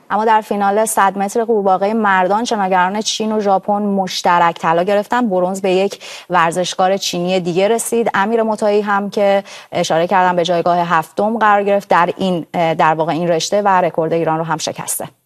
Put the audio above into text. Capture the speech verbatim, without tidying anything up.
اما در فینال صد متر قورباغه مردان شناگران چین و ژاپن مشترک طلا گرفتن. برنز به یک ورزشکار چینی دیگه رسید. امیر مطاعی هم که اشاره کردم به جایگاه هفتم قرار گرفت در این در واقع این رشته و رکورد ایران رو هم شکسته.